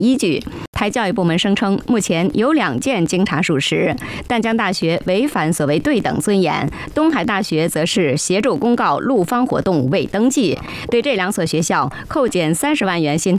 依据。台教育部门声称，目前有2件经查属实，淡江大学违反所谓对等尊严，东海大学则是协助公告陆方活动未登记，对这2所学校扣减30万元新台